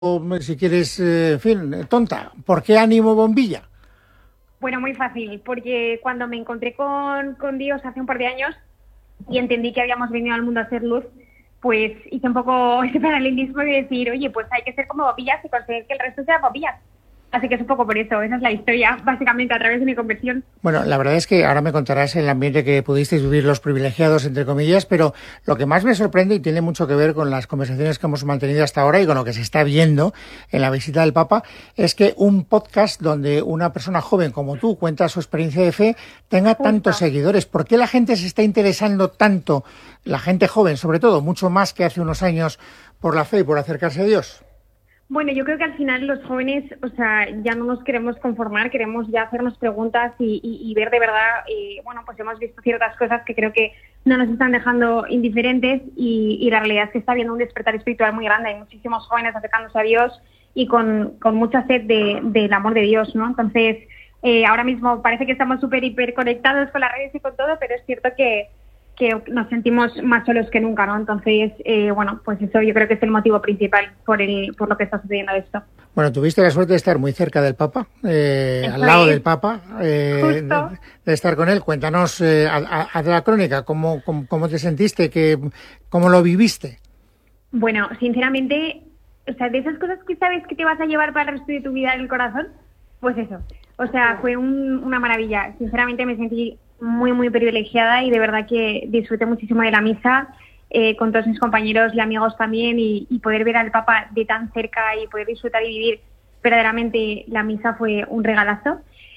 si quieres, en fin, tonta. ¿Por qué ánimo bombilla? Bueno, muy fácil, porque cuando me encontré con Dios hace un par de años y entendí que habíamos venido al mundo a hacer luz, pues hice un poco ese paralelismo de decir, oye, pues hay que ser como bombillas y conseguir que el resto sea bombillas. Así que es un poco por eso, esa es la historia, básicamente, a través de mi conversión. Bueno, la verdad es que ahora me contarás el ambiente que pudisteis vivir los privilegiados, entre comillas, pero lo que más me sorprende, y tiene mucho que ver con las conversaciones que hemos mantenido hasta ahora y con lo que se está viendo en la visita del Papa, es que un podcast donde una persona joven como tú cuenta su experiencia de fe tenga tantos seguidores. ¿Por qué la gente se está interesando tanto, la gente joven sobre todo, mucho más que hace unos años, por la fe y por acercarse a Dios? Bueno, yo creo que al final los jóvenes, ya no nos queremos conformar, queremos ya hacernos preguntas y ver de verdad, pues hemos visto ciertas cosas que creo que no nos están dejando indiferentes y la realidad es que está habiendo un despertar espiritual muy grande. Hay muchísimos jóvenes acercándose a Dios y con mucha sed del amor de Dios, ¿no? Entonces, ahora mismo parece que estamos súper hiper conectados con las redes y con todo, pero es cierto que nos sentimos más solos que nunca, ¿no? Entonces, pues eso yo creo que es el motivo principal por lo que está sucediendo esto. Bueno, tuviste la suerte de estar muy cerca del Papa, al lado del Papa, de estar con él. Cuéntanos, haz la crónica, ¿cómo te sentiste? ¿Cómo lo viviste? Bueno, sinceramente, de esas cosas que sabes que te vas a llevar para el resto de tu vida en el corazón, pues eso. Fue una maravilla. Sinceramente me sentí muy, muy privilegiada y de verdad que disfruté muchísimo de la misa con todos mis compañeros y amigos también y poder ver al Papa de tan cerca y poder disfrutar y vivir verdaderamente la misa fue un regalazo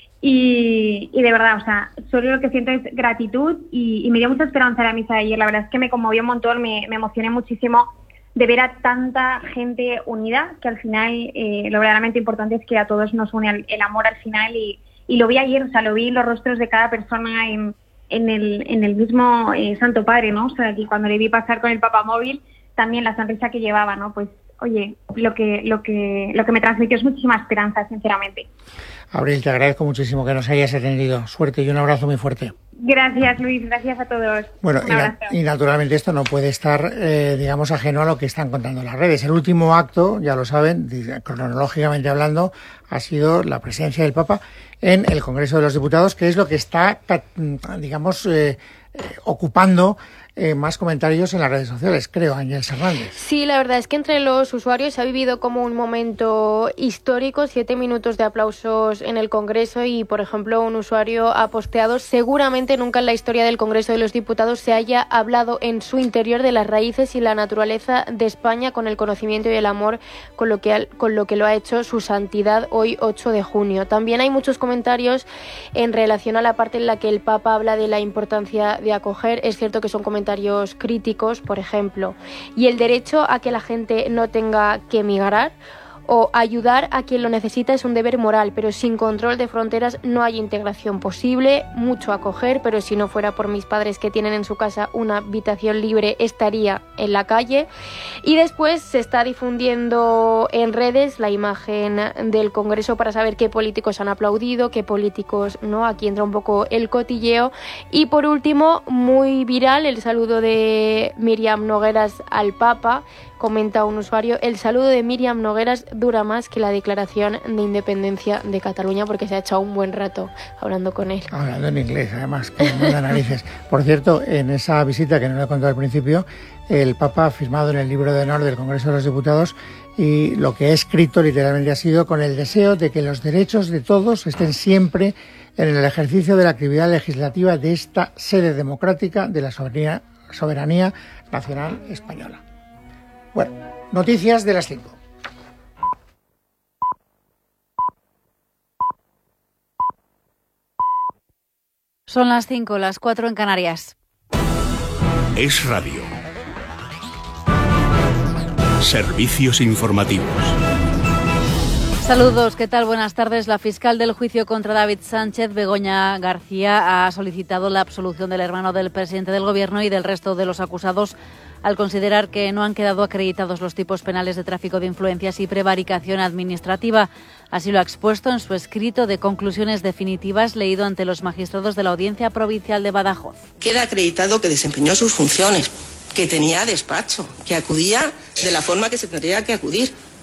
y de verdad, solo lo que siento es gratitud y me dio mucha esperanza la misa de ayer. La verdad es que me conmovió un montón, me emocioné muchísimo de ver a tanta gente unida, que al final lo verdaderamente importante es que a todos nos une el amor al final y lo vi ayer, lo vi en los rostros de cada persona en el mismo Santo Padre, ¿no? Que cuando le vi pasar con el papamóvil, también la sonrisa que llevaba, ¿no? Pues, oye, lo que me transmitió es muchísima esperanza, sinceramente. Abril, te agradezco muchísimo que nos hayas atendido. Suerte y un abrazo muy fuerte. Gracias, Luis. Gracias a todos. Bueno, y naturalmente esto no puede estar, ajeno a lo que están contando las redes. El último acto, ya lo saben, cronológicamente hablando, ha sido la presencia del Papa en el Congreso de los Diputados, que es lo que está, ocupando más comentarios en las redes sociales, creo, Ángel Hernández. Sí, la verdad es que entre los usuarios se ha vivido como un momento histórico, 7 minutos de aplausos en el Congreso y, por ejemplo, un usuario ha posteado: seguramente nunca en la historia del Congreso de los Diputados se haya hablado en su interior de las raíces y la naturaleza de España con el conocimiento y el amor con lo que lo ha hecho su santidad hoy 8 de junio. También hay muchos comentarios en relación a la parte en la que el Papa habla de la importancia de acoger. Es cierto que son comentarios críticos, por ejemplo, y el derecho a que la gente no tenga que emigrar o ayudar a quien lo necesita es un deber moral, pero sin control de fronteras no hay integración posible. Mucho acoger, pero si no fuera por mis padres que tienen en su casa una habitación libre, estaría en la calle. Y después se está difundiendo en redes la imagen del Congreso para saber qué políticos han aplaudido, qué políticos no. Aquí entra un poco el cotilleo. Y por último, muy viral, el saludo de Míriam Nogueras al Papa. Comenta un usuario: el saludo de Míriam Nogueras dura más que la declaración de independencia de Cataluña, porque se ha echado un buen rato hablando con él. Hablando en inglés, además, que me da narices. Por cierto, en esa visita que no le he contado al principio, el Papa ha firmado en el libro de honor del Congreso de los Diputados y lo que ha escrito literalmente ha sido: con el deseo de que los derechos de todos estén siempre en el ejercicio de la actividad legislativa de esta sede democrática de la soberanía nacional española. Bueno, noticias de las 5. Son las 5, las 4 en Canarias. Es Radio. Servicios informativos. Saludos, ¿qué tal? Buenas tardes. La fiscal del juicio contra David Sánchez, Begoña García, ha solicitado la absolución del hermano del presidente del Gobierno y del resto de los acusados al considerar que no han quedado acreditados los tipos penales de tráfico de influencias y prevaricación administrativa. Así lo ha expuesto en su escrito de conclusiones definitivas leído ante los magistrados de la Audiencia Provincial de Badajoz. Queda acreditado que desempeñó sus funciones, que tenía despacho, que acudía de la forma que se tendría que acudir,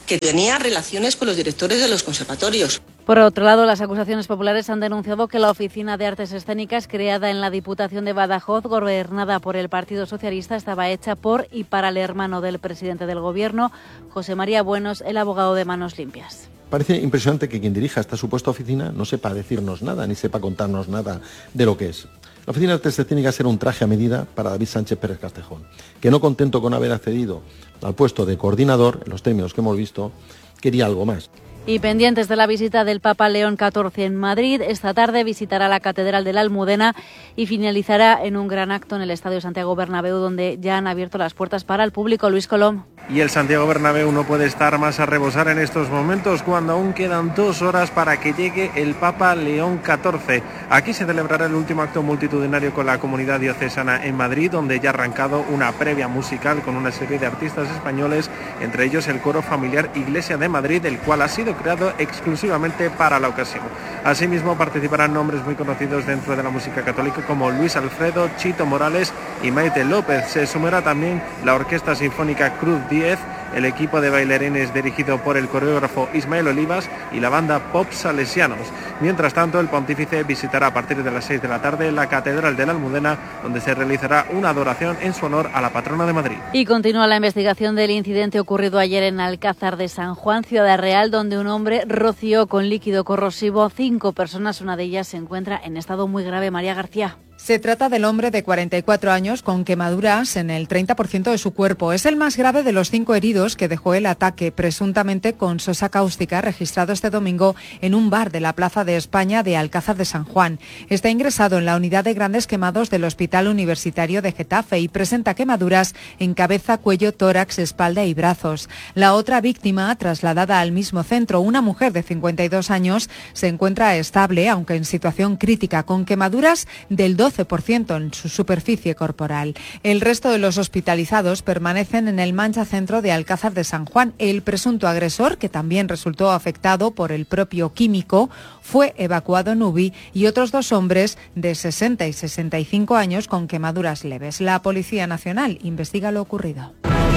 que tenía relaciones con los directores de los conservatorios. Por otro lado, las acusaciones populares han denunciado que la Oficina de Artes Escénicas, creada en la Diputación de Badajoz, gobernada por el Partido Socialista, estaba hecha por y para el hermano del presidente del Gobierno, José María Buenos, el abogado de Manos Limpias. Parece impresionante que quien dirija esta supuesta oficina no sepa decirnos nada, ni sepa contarnos nada de lo que es. La Oficina de Artes Escénicas era un traje a medida para David Sánchez Pérez Castejón, que no contento con haber accedido al puesto de coordinador, en los términos que hemos visto, quería algo más. Y pendientes de la visita del Papa León XIV en Madrid, esta tarde visitará la Catedral de la Almudena y finalizará en un gran acto en el Estadio Santiago Bernabéu, donde ya han abierto las puertas para el público. Luis Colom. Y el Santiago Bernabéu no puede estar más a rebosar en estos momentos, cuando aún quedan 2 horas para que llegue el Papa León XIV. Aquí se celebrará el último acto multitudinario con la comunidad diocesana en Madrid, donde ya ha arrancado una previa musical con una serie de artistas españoles, entre ellos el coro familiar Iglesia de Madrid, el cual ha sido creado exclusivamente para la ocasión. Asimismo participarán nombres muy conocidos dentro de la música católica como Luis Alfredo, Chito Morales y Maite López. Se sumará también la Orquesta Sinfónica Cruz 10, el equipo de bailarines dirigido por el coreógrafo Ismael Olivas y la banda Pop Salesianos. Mientras tanto, el pontífice visitará a partir de las 6 de la tarde la Catedral de la Almudena, donde se realizará una adoración en su honor a la patrona de Madrid. Y continúa la investigación del incidente ocurrido ayer en Alcázar de San Juan, Ciudad Real, donde un hombre roció con líquido corrosivo a 5 personas. Una de ellas se encuentra en estado muy grave. María García. Se trata del hombre de 44 años con quemaduras en el 30% de su cuerpo. Es el más grave de los 5 heridos que dejó el ataque, presuntamente con sosa cáustica, registrado este domingo en un bar de la Plaza de España de Alcázar de San Juan. Está ingresado en la unidad de grandes quemados del Hospital Universitario de Getafe y presenta quemaduras en cabeza, cuello, tórax, espalda y brazos. La otra víctima, trasladada al mismo centro, una mujer de 52 años, se encuentra estable, aunque en situación crítica, con quemaduras del 12% en su superficie corporal. El resto de los hospitalizados permanecen en el Mancha Centro de Alcázar de San Juan. El presunto agresor, que también resultó afectado por el propio químico, fue evacuado en UBI, y otros 2 hombres de 60 y 65 años con quemaduras leves. La Policía Nacional investiga lo ocurrido.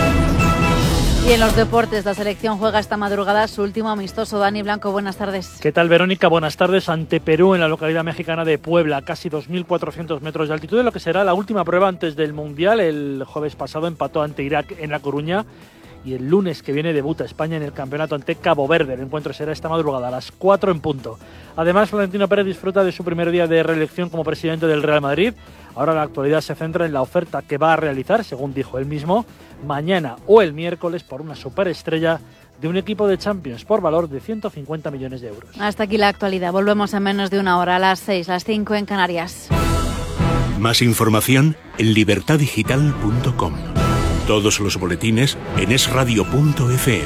Y en los deportes, la selección juega esta madrugada su último amistoso. Dani Blanco, buenas tardes. ¿Qué tal, Verónica? Buenas tardes. Ante Perú, en la localidad mexicana de Puebla, casi 2.400 metros de altitud, en lo que será la última prueba antes del Mundial. El jueves pasado empató ante Irak en La Coruña y el lunes que viene debuta España en el campeonato ante Cabo Verde. El encuentro será esta madrugada a las 4 en punto. Además, Florentino Pérez disfruta de su primer día de reelección como presidente del Real Madrid. Ahora la actualidad se centra en la oferta que va a realizar, según dijo él mismo, mañana o el miércoles por una superestrella de un equipo de Champions por valor de 150 millones de euros. Hasta aquí la actualidad. Volvemos en menos de una hora, a las 6, las 5 en Canarias. Más información en libertadigital.com. Todos los boletines en esradio.fm.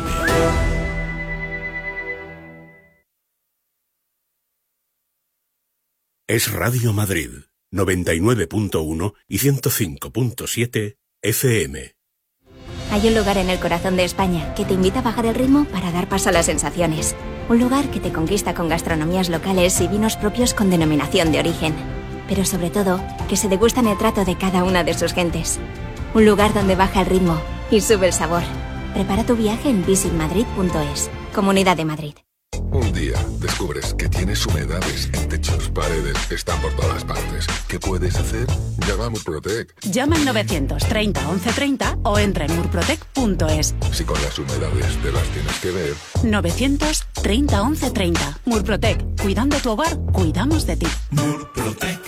Es Radio Madrid, 99.1 y 105.7 FM. Hay un lugar en el corazón de España que te invita a bajar el ritmo para dar paso a las sensaciones. Un lugar que te conquista con gastronomías locales y vinos propios con denominación de origen. Pero sobre todo, que se degusta en el trato de cada una de sus gentes. Un lugar donde baja el ritmo y sube el sabor. Prepara tu viaje en visitmadrid.es. Comunidad de Madrid. Un día descubres que tienes humedades en techos, paredes, están por todas partes. ¿Qué puedes hacer? Llama a Murprotec. Llama al 930 1130 o entra en murprotec.es. Si con las humedades te las tienes que ver. 930 1130. Murprotec. Cuidando tu hogar, cuidamos de ti. Murprotec.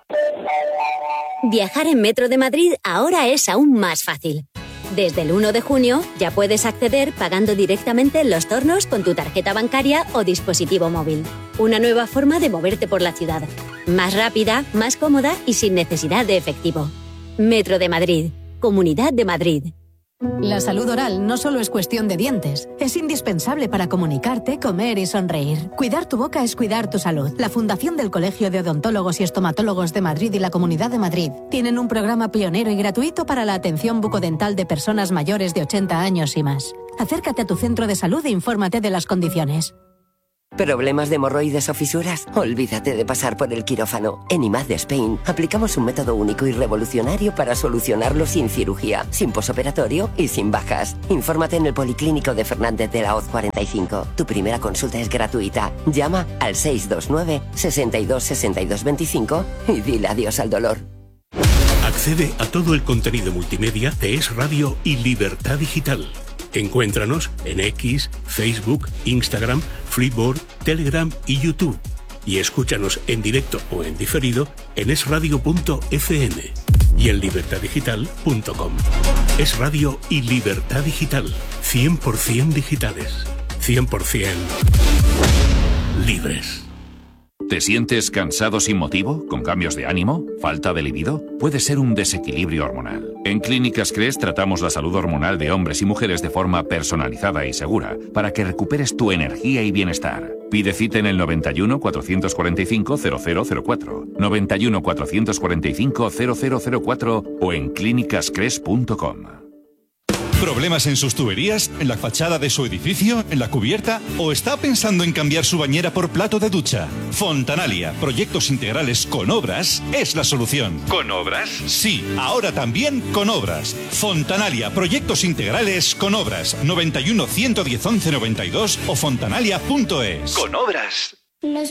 Viajar en Metro de Madrid ahora es aún más fácil. Desde el 1 de junio ya puedes acceder pagando directamente en los tornos con tu tarjeta bancaria o dispositivo móvil. Una nueva forma de moverte por la ciudad. Más rápida, más cómoda y sin necesidad de efectivo. Metro de Madrid. Comunidad de Madrid. La salud oral no solo es cuestión de dientes, es indispensable para comunicarte, comer y sonreír. Cuidar tu boca es cuidar tu salud. La Fundación del Colegio de Odontólogos y Estomatólogos de Madrid y la Comunidad de Madrid tienen un programa pionero y gratuito para la atención bucodental de personas mayores de 80 años y más. Acércate a tu centro de salud e infórmate de las condiciones. ¿Problemas de hemorroides o fisuras? Olvídate de pasar por el quirófano. En IMAD Spain aplicamos un método único y revolucionario para solucionarlo sin cirugía, sin posoperatorio y sin bajas. Infórmate en el Policlínico de Fernández de la Hoz 45. Tu primera consulta es gratuita. Llama al 629 62 62 25 y dile adiós al dolor. Accede a todo el contenido multimedia de Es Radio y Libertad Digital. Encuéntranos en X, Facebook, Instagram, Flipboard, Telegram y YouTube. Y escúchanos en directo o en diferido en esradio.fm y en libertaddigital.com. Es Radio y Libertad Digital. 100% digitales. 100% libres. ¿Te sientes cansado sin motivo? ¿Con cambios de ánimo? ¿Falta de libido? Puede ser un desequilibrio hormonal. En Clínicas Cres tratamos la salud hormonal de hombres y mujeres de forma personalizada y segura para que recuperes tu energía y bienestar. Pide cita en el 91 445 0004, 91 445 0004 o en clínicascres.com. ¿Problemas en sus tuberías? ¿En la fachada de su edificio? ¿En la cubierta? ¿O está pensando en cambiar su bañera por plato de ducha? Fontanalia, proyectos integrales con obras, es la solución. ¿Con obras? Sí, ahora también con obras. Fontanalia, proyectos integrales con obras. 91 110 11 92 o fontanalia.es. Con obras.